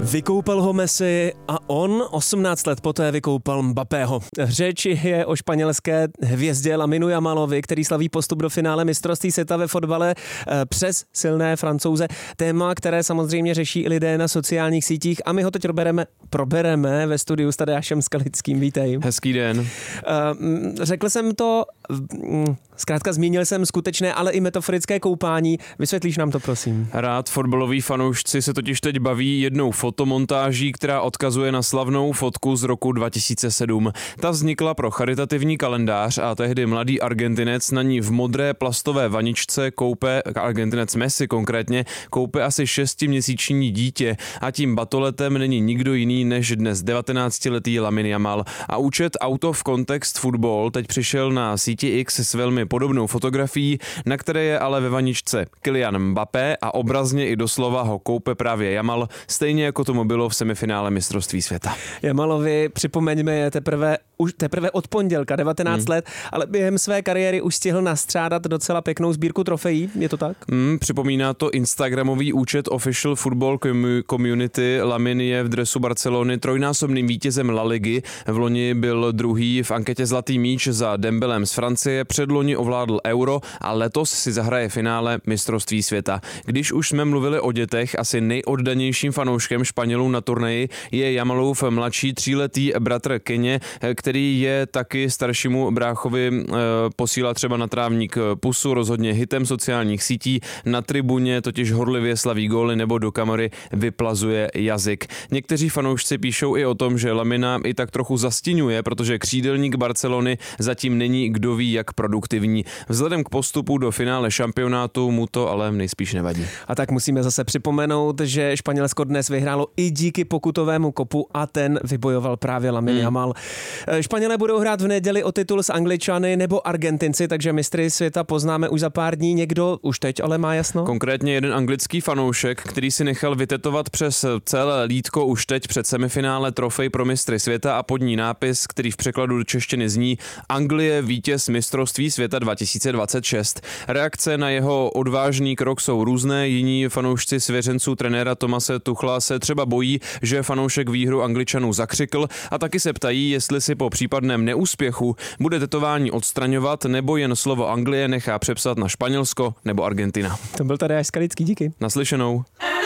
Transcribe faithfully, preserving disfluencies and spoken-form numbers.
Vykoupal ho Messi a on osmnáct let poté vykoupal Mbappého. Řeč je o španělské hvězdě Laminu Jamalovi, který slaví postup do finále mistrovství světa ve fotbale přes silné Francouze. Téma, které samozřejmě řeší i lidé na sociálních sítích a my ho teď probereme, probereme ve studiu s Tadeášem Skalickým. Vítej. Hezký den. Řekl jsem to, zkrátka zmínil jsem skutečné, ale i metaforické koupání. Vysvětlíš nám to, prosím. Rád fotbaloví fanoušci se totiž teď baví jednou fotomontáží, která odkazuje na slavnou fotku z roku dva tisíce sedm. Ta vznikla pro charitativní kalendář a tehdy mladý Argentinec na ní v modré plastové vaničce koupe, Argentinec Messi konkrétně, koupe asi šestiměsíční dítě a tím batoletem není nikdo jiný než dnes devatenáctiletý Lamine Yamal. A účet Out of Context Football teď přišel na síti X s velmi podobnou fotografií, na které je ale ve vaničce Kylian Mbappé a obrazně i doslova ho koupe právě Yamal, stejně jako tomu bylo v semifinále mistrovství světa. Jamalovi, připomeňme, je teprve, už teprve od pondělka, devatenáct hmm. let, ale během své kariéry už stihl nastřádat docela pěknou sbírku trofejí, je to tak? Hmm, připomíná to instagramový účet Official Football Community. Lamine je v dresu Barcelony trojnásobným vítězem La Ligy. V loni byl druhý v anketě Zlatý míč za Dembelem z Francie, předloni ovládl Euro a letos si zahraje finále mistrovství světa. Když už jsme mluvili o dětech, asi nejoddanějším fanouškem Španělů na turnaji je Yamalův mladší tříletý bratr Keně, který je taky staršímu bráchovi e, posílá třeba na trávník pusu, rozhodně hitem sociálních sítí, na tribuně totiž horlivě slaví góly nebo do kamery vyplazuje jazyk. Někteří fanoušci píšou i o tom, že Lamina i tak trochu zastíňuje, protože křídelník Barcelony zatím není kdo ví jak produktivní. Vzhledem k postupu do finále šampionátu mu to ale nejspíš nevadí. A tak musíme zase připomenout, že Španělsko dnes vyhrálo i díky pokutovému kopu a ten vybojoval právě Lamine hmm. Yamal. Španělé budou hrát v neděli o titul s Angličany nebo Argentinci, takže mistry světa poznáme už za pár dní. Někdo už teď ale má jasno? Konkrétně jeden anglický fanoušek, který si nechal vytetovat přes celé lítko už teď před semifinále trofej pro mistry světa a pod ní nápis, který v překladu do češtiny zní Anglie vítěz mistrovství světa dva tisíce dvacet šest. Reakce na jeho odvážný krok jsou různé, jiní fanoušci svěřenců trenéra Thomase Tuchla se třeba bojí, že fanoušek výhru Angličanů zakřikl a taky se ptají, jestli si po případném neúspěchu bude tetování odstraňovat nebo jen slovo Anglie nechá přepsat na Španělsko nebo Argentina. To byl Tadeáš Skalický, díky. Naslyšenou.